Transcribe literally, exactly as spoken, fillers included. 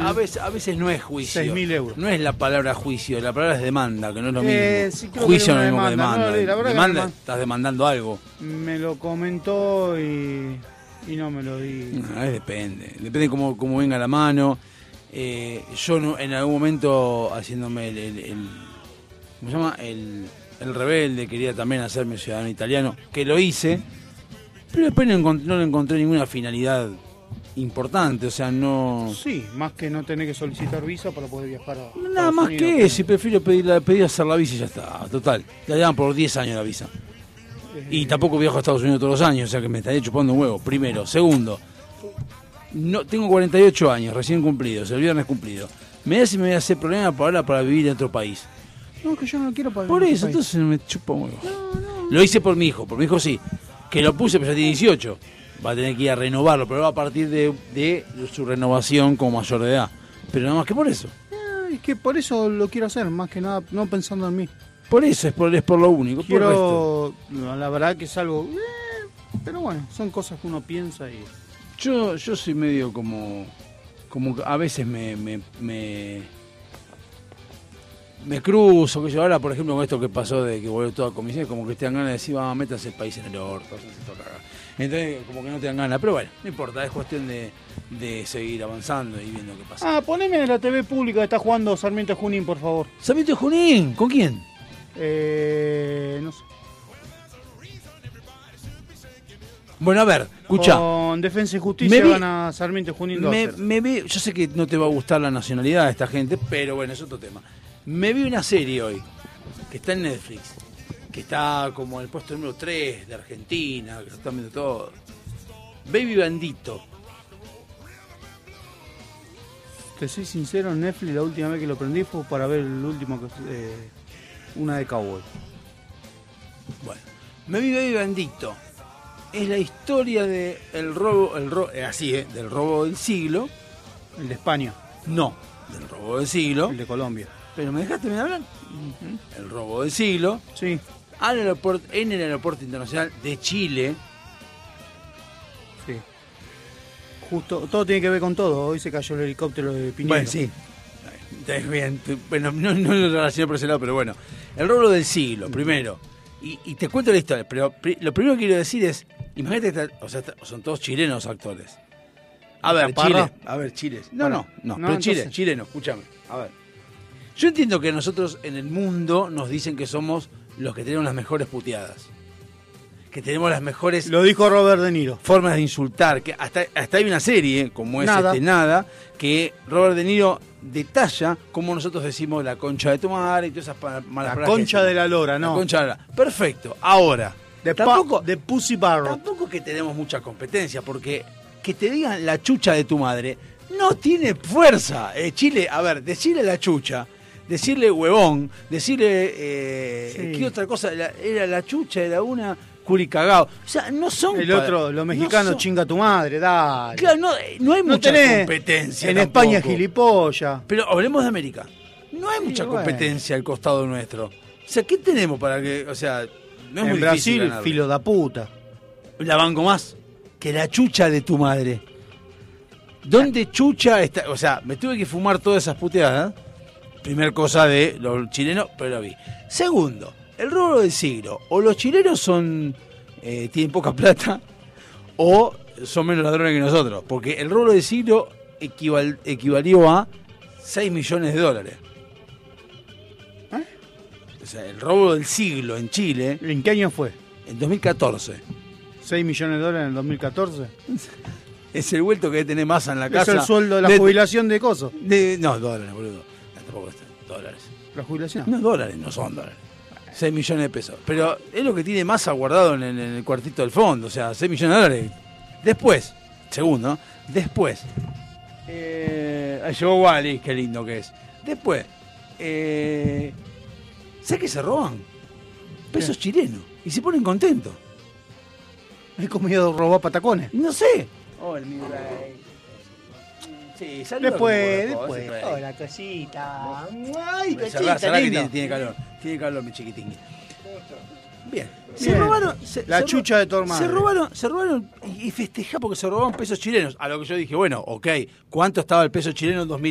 a, veces, a veces no es juicio. seis mil euros. No es la palabra juicio, la palabra es demanda, que no es lo mismo. Eh, sí, juicio no es lo mismo que demanda. demanda. No, la verdad demanda, que me... estás demandando algo. Me lo comentó y, y no me lo di. No, es depende. Depende cómo, cómo venga la mano. Eh, yo no, en algún momento, haciéndome el, el, el ¿cómo se llama? El, el rebelde, quería también hacerme ciudadano italiano, que lo hice, pero después no, encont- no le encontré ninguna finalidad importante, o sea, no... Sí, más que no tener que solicitar visa para poder viajar a Nada Estados más Unidos, que pero- eso, y prefiero pedir, la, pedir hacer la visa y ya está, total. Ya llevan por diez años la visa. Eh, Y tampoco viajo a Estados Unidos todos los años, o sea que me estaría chupando un huevo, primero. Segundo, no tengo cuarenta y ocho años, recién cumplidos, el viernes cumplido. Me da si me voy a hacer problema para ahora para vivir en otro país. No, que yo no quiero pagar. Por en eso, este país. entonces me chupa un huevo. Lo hice por mi hijo, por mi hijo sí. Que lo puse, pero ya tiene dieciocho. Va a tener que ir a renovarlo, pero va a partir de, de su renovación como mayor de edad. Pero nada más que por eso. Eh, es que por eso lo quiero hacer, más que nada, no pensando en mí. Por eso, es por, es por lo único. Por el resto. Quiero, no, la verdad que es algo... eh, pero bueno, son cosas que uno piensa y... Yo, yo soy medio como... Como que a veces me... me, me me cruzo, que yo ahora, por ejemplo, con esto que pasó de que volvió toda comisión, como que te dan ganas de decir, vamos, métanse el país en el orto, háganse toda cagada. Entonces, como que no te dan ganas, pero bueno, no importa, es cuestión de, de seguir avanzando y viendo qué pasa. Ah, poneme la T V pública que está jugando Sarmiento Junín, por favor. Sarmiento de Junín, ¿con quién? Eh, no sé. Bueno, a ver, escuchá. Con Defensa y Justicia Me vi- gana Sarmiento Junín dos a Me, cero. me vi, yo sé que no te va a gustar la nacionalidad de esta gente, pero bueno, es otro tema. Me vi una serie hoy, que está en Netflix, que está como en el puesto número tres de Argentina, que lo están viendo todo. Baby Bandito. Te soy sincero, en Netflix la última vez que lo prendí fue para ver el último, que eh, una de Cowboy. Bueno, me vi Baby Bandito. Es la historia de el robo, el ro, eh, así, eh, del robo del siglo. El de España, No, del robo del siglo. el de Colombia. Pero me dejaste hablar. El robo del siglo. Sí. Al aeropuerto, en el aeropuerto internacional de Chile. Sí. Justo, todo tiene que ver con todo. Hoy se cayó el helicóptero de Piñero. Bueno, sí. Está bien. Bueno, no, no lo relacioné por ese lado, pero bueno. El robo del siglo, primero. Y, y te cuento la historia, pero pri- lo primero que quiero decir es, imagínate que está- o sea, está- son todos chilenos actores. A ver, Caparra. Chile. A ver, Chile. No, Bueno, no, no, no, pero Chile, entonces- chileno, escúchame. A ver. Yo entiendo que nosotros en el mundo nos dicen que somos los que tenemos las mejores puteadas. Que tenemos las mejores Lo dijo Robert De Niro. formas de insultar, que hasta, hasta hay una serie, como es Nada. este Nada, que Robert De Niro detalla cómo nosotros decimos la concha de tu madre y todas esas pa- malas La palabras que concha decimos. de la lora, La no. concha de la Perfecto. Ahora, De, tampoco, pa- de Pussy Barrett. tampoco que tenemos mucha competencia, porque que te digan la chucha de tu madre no tiene fuerza. Eh, Chile, a ver, decirle la chucha, decirle huevón, decirle... Eh, Sí. ¿Qué otra cosa? La- era la chucha, era una curicagao. O sea, no son... El pa- otro, los no mexicanos, son- chinga tu madre, dale. Claro, no, no hay No mucha tenés competencia. En tampoco. España gilipollas. Pero hablemos de América. No hay Sí, mucha bueno. competencia al costado nuestro. O sea, ¿qué tenemos para que.? O sea, no es muy En difícil Brasil, ganarle. filo da puta. La banco más que la chucha de tu madre. ¿Dónde chucha está? O sea, me tuve que fumar todas esas puteadas. Primer cosa de los chilenos, pero lo vi. Segundo, el robo del siglo. O los chilenos son eh, tienen poca plata, o son menos ladrones que nosotros. Porque el robo del siglo equival, equivalió a seis millones de dólares. ¿Eh? O sea, el robo del siglo en Chile, ¿En qué año fue? en dos mil catorce. ¿seis millones de dólares en el dos mil catorce? Es el vuelto que debe tener masa en la Es casa. el sueldo de la de- jubilación de coso. de- no, dólares, boludo. No, tampoco es dólares. ¿La jubilación? No, dólares, no son dólares. seis millones de pesos. Pero es lo que tiene masa guardado en el, en el cuartito del fondo. O sea, seis millones de dólares. Después, segundo, después. Eh, ahí llegó Wally, qué lindo que es. Después, eh, ¿sabes qué se roban? Pesos chilenos. Y se ponen contentos. He comido robar patacones. No sé. Oh, el mi rey. Sí, saluda Después, como después. corresponde, Hola, cosita. Ay, Cerrá, cosita, cerrá que lindo. tiene, tiene calor. Tiene calor, mi chiquitín. Bien. Se Bien. robaron. se- La se chucha ro- de tu hermano. Se robaron, se robaron y y festejá porque se robaron pesos chilenos. A lo que yo dije, bueno, ok, ¿cuánto estaba el peso chileno en dos mil?